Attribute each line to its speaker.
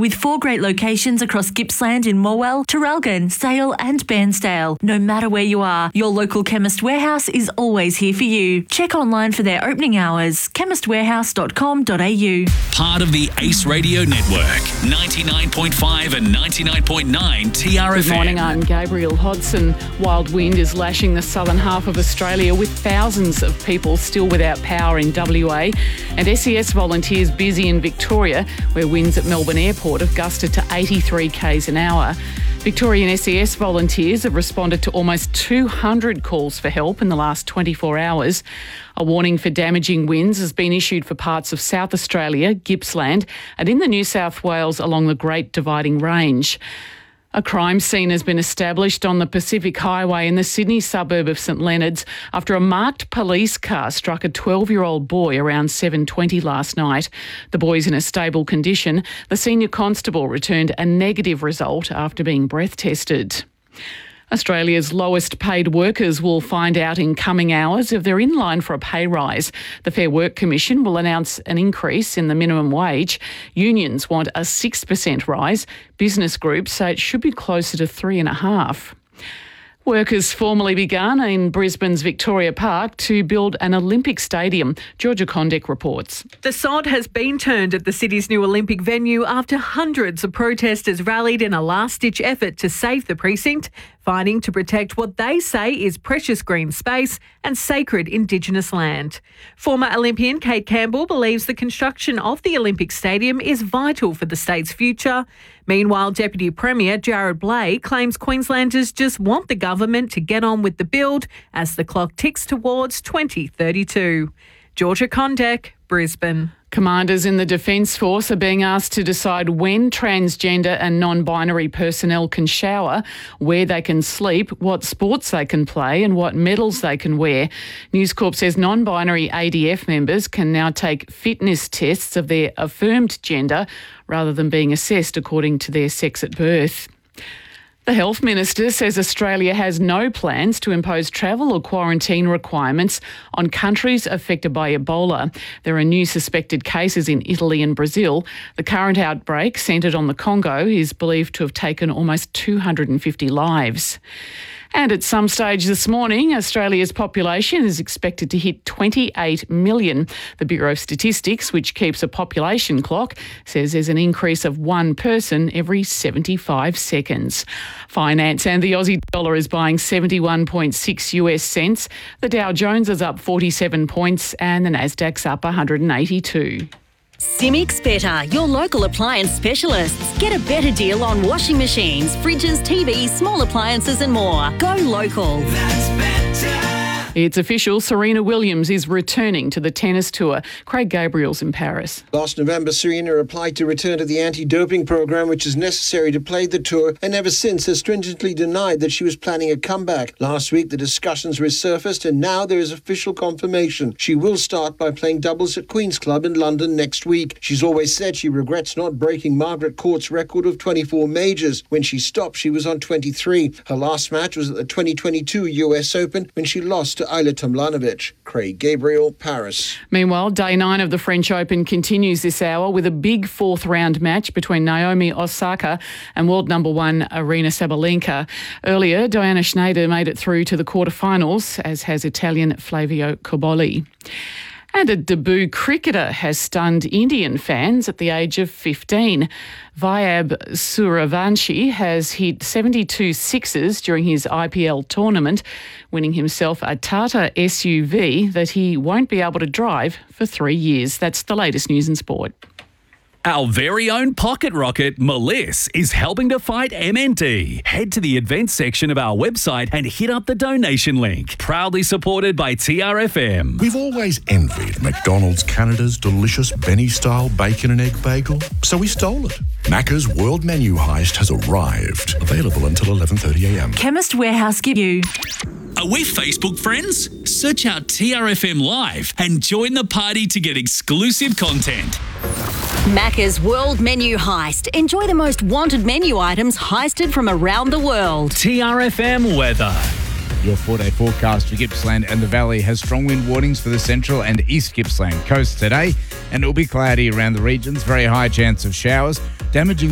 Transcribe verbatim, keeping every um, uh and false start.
Speaker 1: With four great locations across Gippsland in Morwell, Traralgon, Sale and Bairnsdale. No matter where you are, your local Chemist Warehouse is always here for you. Check online for their opening hours, chemist warehouse dot com dot a u.
Speaker 2: Part of the Ace Radio Network, ninety-nine point five and ninety-nine point nine T R F M.
Speaker 3: Good morning, I'm Gabriel Hodson. Wild wind is lashing the southern half of Australia with thousands of people still without power in W A, and S E S volunteers busy in Victoria, where winds at Melbourne Airport have gusted to eighty-three k's an hour. Victorian S E S volunteers have responded to almost two hundred calls for help in the last twenty-four hours. A warning for damaging winds has been issued for parts of South Australia, Gippsland, and in the New South Wales along the Great Dividing Range. A crime scene has been established on the Pacific Highway in the Sydney suburb of St Leonards after a marked police car struck a twelve-year-old boy around seven twenty last night. The boy's in a stable condition. The senior constable returned a negative result after being breath tested. Australia's lowest paid workers will find out in coming hours if they're in line for a pay rise. The Fair Work Commission will announce an increase in the minimum wage. Unions want a six percent rise. Business groups say it should be closer to three and a half. Work has formally begun in Brisbane's Victoria Park to build an Olympic stadium. Georgia Condek reports.
Speaker 4: The sod has been turned at the city's new Olympic venue after hundreds of protesters rallied in a last-ditch effort to save the precinct, fighting to protect what they say is precious green space and sacred Indigenous land. Former Olympian Kate Campbell believes the construction of the Olympic Stadium is vital for the state's future. Meanwhile, Deputy Premier Jared Blake claims Queenslanders just want the government to get on with the build as the clock ticks towards twenty thirty-two. Georgia Condek, Brisbane.
Speaker 3: Commanders in the Defence Force are being asked to decide when transgender and non-binary personnel can shower, where they can sleep, what sports they can play and what medals they can wear. News Corp says non-binary A D F members can now take fitness tests of their affirmed gender rather than being assessed according to their sex at birth. The Health Minister says Australia has no plans to impose travel or quarantine requirements on countries affected by Ebola. There are new suspected cases in Italy and Brazil. The current outbreak, centred on the Congo, is believed to have taken almost two hundred fifty lives. And at some stage this morning, Australia's population is expected to hit twenty-eight million. The Bureau of Statistics, which keeps a population clock, says there's an increase of one person every seventy-five seconds. Finance and the Aussie dollar is buying seventy-one point six US cents. The Dow Jones is up forty-seven points and the Nasdaq's up one hundred eighty-two.
Speaker 5: Simics Better, your local appliance specialists. Get a better deal on washing machines, fridges, T Vs, small appliances and more. Go local.
Speaker 2: That's better.
Speaker 3: It's official, Serena Williams is returning to the tennis tour. Craig Gabriel's in Paris.
Speaker 6: Last November, Serena applied to return to the anti-doping program, which is necessary to play the tour, and ever since has stringently denied that she was planning a comeback. Last week, the discussions resurfaced, and now there is official confirmation. She will start by playing doubles at Queen's Club in London next week. She's always said she regrets not breaking Margaret Court's record of twenty-four majors. When she stopped, she was on twenty-three. Her last match was at the twenty twenty-two U S Open when she lost to Ayla Tomljanovic. Craig Gabriel, Paris.
Speaker 3: Meanwhile, day nine of the French Open continues this hour with a big fourth round match between Naomi Osaka and world number one Aryna Sabalenka. Earlier, Diana Schneider made it through to the quarterfinals, as has Italian Flavio Cobolli. And a debut cricketer has stunned Indian fans at the age of fifteen. Vyab Suravanshi has hit seventy-two sixes during his I P L tournament, winning himself a Tata S U V that he won't be able to drive for three years. That's the latest news and sport.
Speaker 2: Our very own pocket rocket, Meliss, is helping to fight M N D. Head to the events section of our website and hit up the donation link. Proudly supported by T R F M.
Speaker 7: We've always envied McDonald's Canada's delicious Benny-style bacon and egg bagel, so we stole it. Macca's World Menu Heist has arrived. Available until eleven thirty a m.
Speaker 1: Chemist Warehouse give you.
Speaker 2: Are we Facebook friends? Search out T R F M Live and join the party to get exclusive content.
Speaker 5: Macca's World Menu Heist. Enjoy the most wanted menu items heisted from around the world.
Speaker 2: T R F M weather.
Speaker 8: Your four-day forecast for Gippsland and the Valley has strong wind warnings for the central and east Gippsland coast today, and it will be cloudy around the regions. Very high chance of showers, damaging